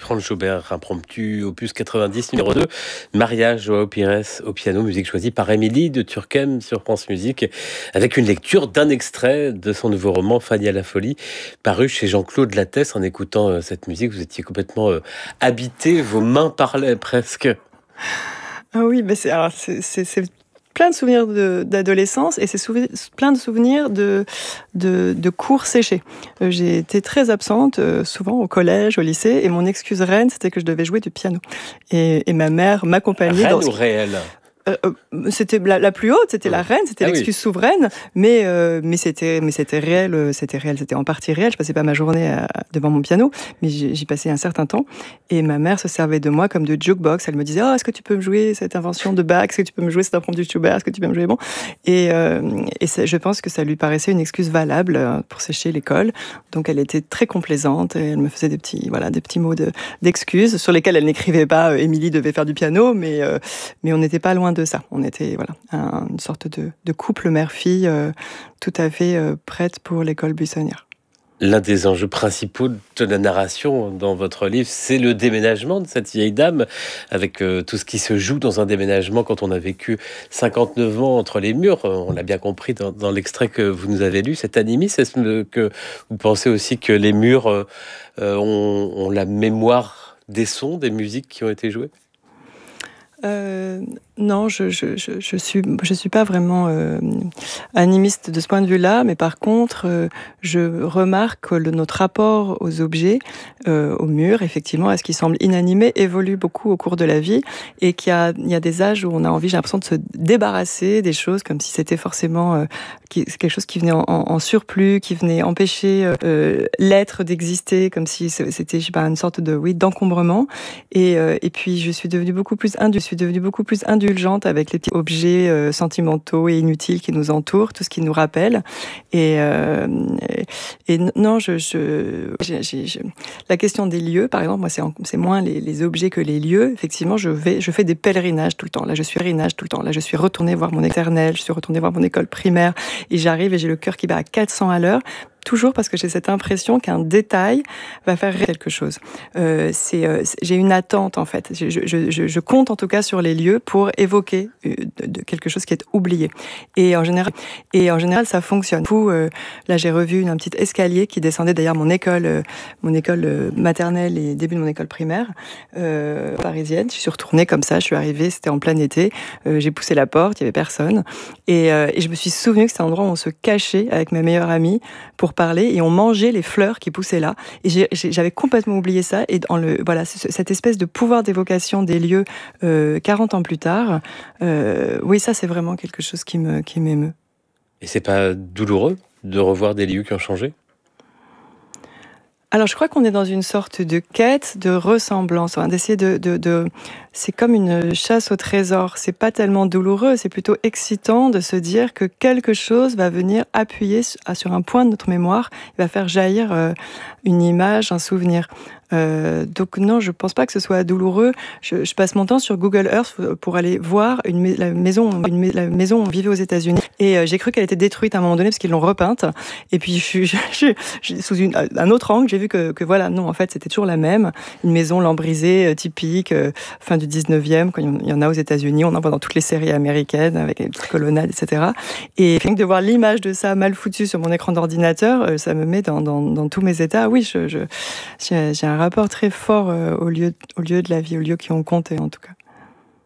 Franz Schubert, impromptu, opus 90, numéro 2, mariage Joao Pires au piano, musique choisie par Émilie de Turckheim sur France Musique, avec une lecture d'un extrait de son nouveau roman Fanny à la folie, paru chez Jean-Claude Lattès. En écoutant cette musique, vous étiez complètement habité, vos mains parlaient presque. Ah oui, mais c'est plein de souvenirs d'adolescence et c'est plein de souvenirs de cours séchés. J'ai été très absente, souvent au collège, au lycée, et mon excuse reine, c'était que je devais jouer du piano. Et ma mère m'accompagnait Reine ou réelle? C'était la plus haute, c'était la reine, c'était l'excuse souveraine, mais c'était réel, c'était en partie réel. Je passais pas ma journée devant mon piano, mais j'y passais un certain temps. Et ma mère se servait de moi comme de jukebox. Elle me disait: est-ce que tu peux me jouer cette invention de Bach? Est-ce que tu peux me jouer cet impromptu de Schubert? Est-ce que tu peux me jouer bon? Et je pense que ça lui paraissait une excuse valable pour sécher l'école. Donc elle était très complaisante et elle me faisait des petits mots d'excuses sur lesquels elle n'écrivait pas. Émilie devait faire du piano, mais on n'était pas loin de ça. On était une sorte de couple mère-fille tout à fait prête pour l'école buissonnière. L'un des enjeux principaux de la narration dans votre livre, c'est le déménagement de cette vieille dame, avec tout ce qui se joue dans un déménagement quand on a vécu 59 ans entre les murs. On l'a bien compris dans l'extrait que vous nous avez lu, cet animisme. Est-ce que vous pensez aussi que les murs ont la mémoire des sons, des musiques qui ont été jouées ? Non, je suis pas vraiment animiste de ce point de vue-là, mais par contre, je remarque que notre rapport aux objets, aux murs, effectivement, à ce qui semble inanimé, évolue beaucoup au cours de la vie, et qu'il y a des âges où on a envie, j'ai l'impression, de se débarrasser des choses comme si c'était forcément quelque chose qui venait en surplus, qui venait empêcher l'être d'exister, comme si c'était, je sais pas, une sorte d'encombrement. Et puis je suis devenue beaucoup plus indulgente avec les petits objets sentimentaux et inutiles qui nous entourent, tout ce qui nous rappelle. Et non, la question des lieux, par exemple, moi, c'est moins les objets que les lieux. Effectivement, je fais des pèlerinages tout le temps. Là, je suis retournée voir mon éternelle, je suis retournée voir mon école primaire, et j'arrive et j'ai le cœur qui bat à 400 à l'heure. Toujours parce que j'ai cette impression qu'un détail va faire quelque chose. J'ai une attente, en fait. Je compte en tout cas sur les lieux pour évoquer de quelque chose qui est oublié. Et en général, ça fonctionne. Là, j'ai revu un petit escalier qui descendait d'ailleurs mon école maternelle et début de mon école primaire parisienne. Je suis retournée comme ça, je suis arrivée, c'était en plein été. J'ai poussé la porte, il y avait personne. Et je me suis souvenue que c'était un endroit où on se cachait avec ma meilleure amie pour parler, et on mangeait les fleurs qui poussaient là. Et j'avais complètement oublié ça. Et cette espèce de pouvoir d'évocation des lieux 40 ans plus tard, oui, ça c'est vraiment quelque chose qui m'émeut. Et c'est pas douloureux de revoir des lieux qui ont changé ? Alors, je crois qu'on est dans une sorte de quête de ressemblance, d'essayer c'est comme une chasse au trésor. C'est pas tellement douloureux, c'est plutôt excitant de se dire que quelque chose va venir appuyer sur un point de notre mémoire, il va faire jaillir une image, un souvenir. Donc non, je pense pas que ce soit douloureux. Je passe mon temps sur Google Earth pour aller voir la maison où on vivait aux États-Unis. Et j'ai cru qu'elle était détruite à un moment donné parce qu'ils l'ont repeinte. Et puis sous un autre angle, j'ai vu que voilà, non, en fait, c'était toujours la même. Une maison lambrisée typique, fin du 19e, quand il y en a aux États-Unis. On en voit dans toutes les séries américaines avec les petites colonnades, etc. Et rien que de voir l'image de ça mal foutue sur mon écran d'ordinateur, ça me met dans tous mes états. Oui, j'ai un rapport très fort au lieu de la vie, aux lieux qui ont compté en tout cas.